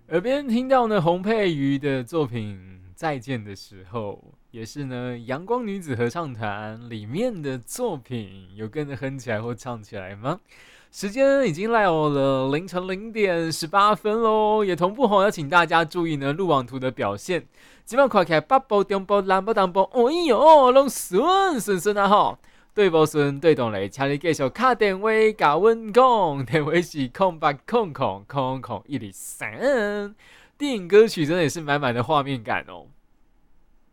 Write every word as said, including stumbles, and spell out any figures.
耳边听到呢洪佩瑜的作品《再见的时候》，也是呢阳光女子合唱团里面的作品，有跟着哼起来或唱起来吗？时间已经来到了凌晨零点十八分喽，也同步吼要请大家注意呢路网图的表现。今晚看起来北部、中部、南部、东部，哎呦，拢顺顺顺啊吼！对无顺对动来，请你继续打电话甲阮讲，电话是空八空空空空一零三。电影歌曲真的也是满满的画面感哦。